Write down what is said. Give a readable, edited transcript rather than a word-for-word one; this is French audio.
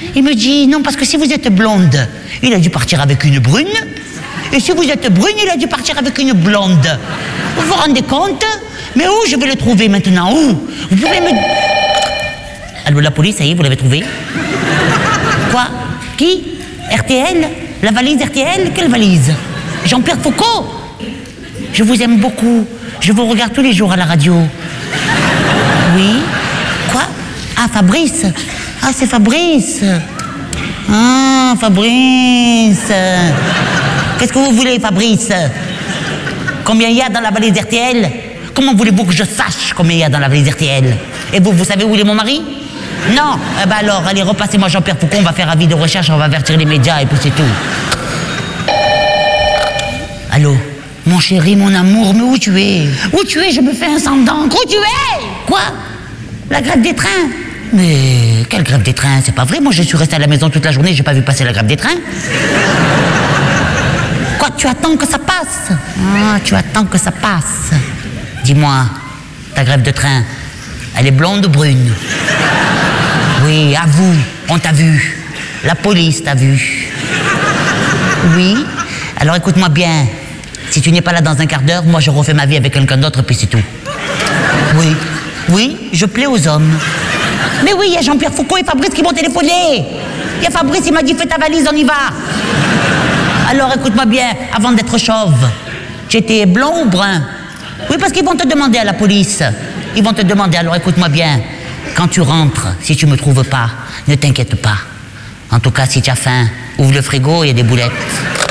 Il me dit, non, parce que si vous êtes blonde, il a dû partir avec une brune. Et si vous êtes brune, il a dû partir avec une blonde. Vous vous rendez compte? Mais où je vais le trouver maintenant? Où? Vous pouvez me... Allô, la police, ça y est, vous l'avez trouvé? Quoi? Qui? RTL? La valise RTL? Quelle valise? Jean-Pierre Foucault? Je vous aime beaucoup. Je vous regarde tous les jours à la radio. Oui? Quoi? Ah, Fabrice. Ah, c'est Fabrice. Ah, Fabrice. Qu'est-ce que vous voulez, Fabrice? Combien il y a dans la valise RTL? Comment voulez-vous que je sache combien il y a dans la valise RTL? Et vous, vous savez où il est mon mari? Non? Eh ben alors, allez, repassez-moi Jean-Pierre Foucault, on va faire avis de recherche, on va avertir les médias et puis c'est tout. Allô? Mon chéri, mon amour, mais où tu es? Où tu es? Je me fais un sang d'encre. Où tu es? Quoi? La grève des trains? Mais quelle grève des trains? C'est pas vrai, moi je suis resté à la maison toute la journée, j'ai pas vu passer la grève des trains. Quoi, tu attends que ça passe? Ah, tu attends que ça passe. Dis-moi, ta grève de train, elle est blonde ou brune? Oui, avoue, on t'a vu. La police t'a vu. Oui? Alors écoute-moi bien. Si tu n'es pas là dans un quart d'heure, moi je refais ma vie avec quelqu'un d'autre, puis c'est tout. Oui, oui, je plais aux hommes. Mais oui, il y a Jean-Pierre Foucault et Fabrice qui m'ont téléphoné. Il y a Fabrice, il m'a dit fais ta valise, on y va. Alors écoute-moi bien, avant d'être chauve, j'étais blond ou brun? Oui, parce qu'ils vont te demander à la police. Ils vont te demander, alors écoute-moi bien. Quand tu rentres, si tu me trouves pas, ne t'inquiète pas. En tout cas, si tu as faim, ouvre le frigo, il y a des boulettes.